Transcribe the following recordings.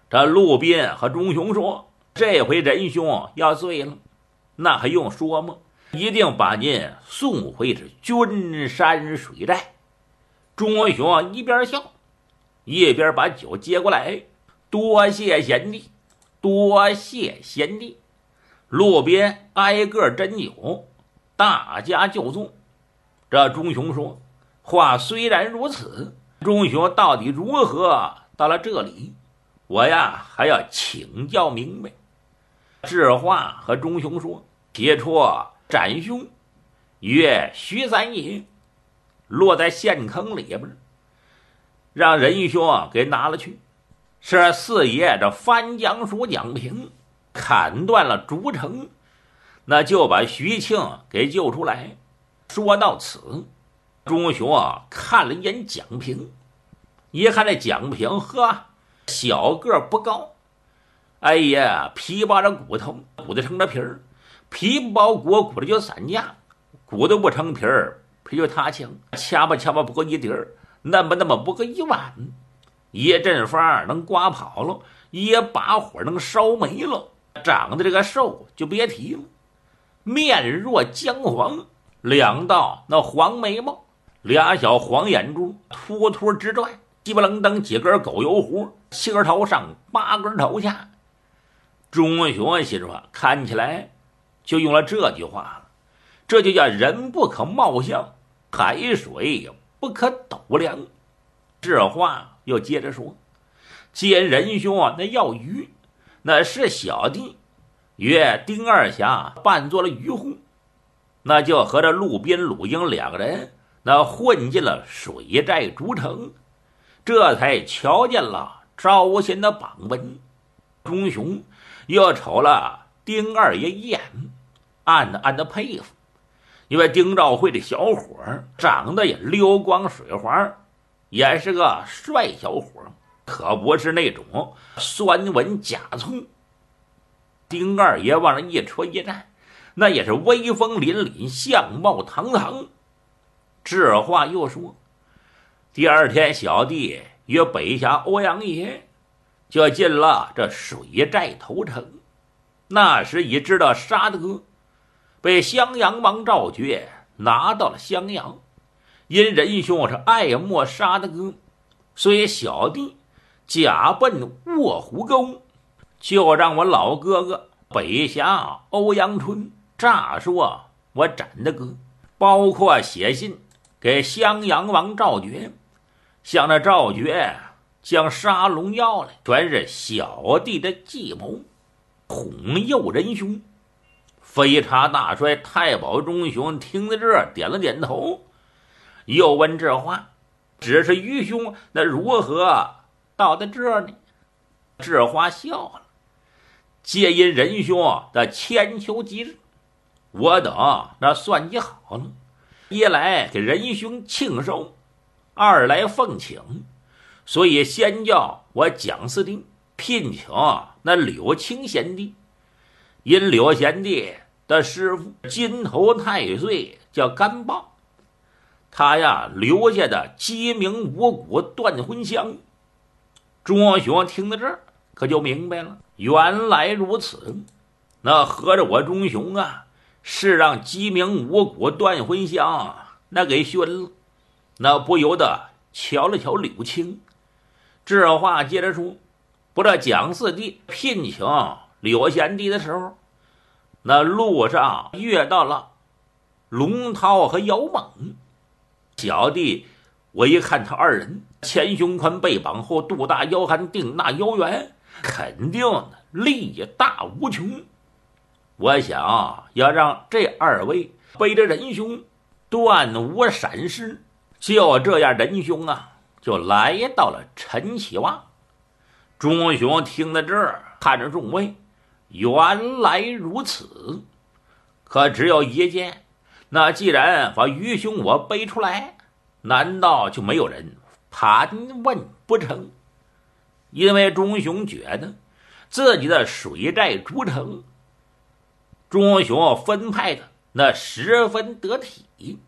这陆斌和钟雄说：“这回仁兄要醉了，那还用说吗？一定把您送回这君山水寨。”钟雄一边笑，一边把酒接过来：“多谢贤弟，多谢贤弟。”路边挨个斟酒，大家就坐。这钟雄说：“话虽然如此，钟雄到底如何到了这里？我呀还要请教明白。”智化和钟雄说：“起初展兄曰徐三爷，落在陷坑里边，让仁兄给拿了去，是四爷这翻江鼠蒋平砍断了竹城，那就把徐庆给救出来。”说到此，钟雄看了一眼蒋平，一看这蒋平，呵，小个不高，哎呀，皮包着骨头，骨头成了皮儿，皮不包骨，骨头就散架，骨头不成皮儿，皮就塌墙，掐吧不够一碟儿，那么不够一碗，一阵风能刮跑了，一把火能烧没了，长得这个瘦就别提了，面若姜黄，两道那黄眉毛，俩小黄眼珠突突直转，鸡巴楞登几根狗油胡，7根头上8根头下。钟雄心说，看起来就用了这句话了，这就叫人不可貌相，海水不可斗量。这话又接着说，见仁兄那要鱼，那是小弟约丁二侠扮作了渔户，那就和这路边鲁英2个人那混进了水寨竹城，这才瞧见了招贤的榜文。钟雄又瞅了丁二爷一眼，暗的佩服，因为丁兆会这小伙长得也溜光水滑，也是个帅小伙，可不是那种酸文假粗。丁二爷往那一戳一站，那也是威风凛凛，相貌堂堂。这话又说，第二天小弟约北下欧阳爷，就进了这水寨投诚。那时已知道沙德被襄阳王赵觉拿到了襄阳，因仁兄是爱慕沙德哥，所以小弟假奔卧虎沟，就让我老哥哥北下欧阳春诈说我展的哥，包括写信给襄阳王赵觉，向那赵觉将沙龙要来，全是小弟的计谋，哄诱仁兄。飞叉大帅太保钟雄听到这儿点了点头，又问这话，只是愚兄那如何到的这儿呢？这话笑了，皆因仁兄的千秋吉日，我等那算计好了，一来给仁兄庆寿，二来奉请，所以先叫我蒋四弟聘请那柳青贤弟，因柳贤弟的师傅金头太岁叫甘豹，他呀留下的鸡鸣五谷断魂香。钟雄听到这儿可就明白了，原来如此，那合着我钟雄啊是让鸡鸣五谷断魂香那给熏了，那不由得瞧了瞧柳青。这话接着说，不知道蒋四弟聘请柳贤弟的时候，那路上遇到了龙涛和姚猛，小弟我一看他二人前胸宽背绑后肚大腰寒腚大腰圆，肯定力大无穷，我想要让这二位背着仁兄断无闪失。就这样，仁兄啊就来到了陈启旺。钟雄听到这儿，看着众位，原来如此，可只有一件，那既然把愚兄我背出来，难道就没有人盘问不成？因为钟雄觉得自己的水寨竹城，钟雄分派的那十分得体。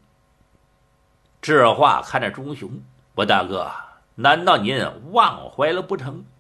这话看着钟雄，我大哥，难道您忘怀了不成？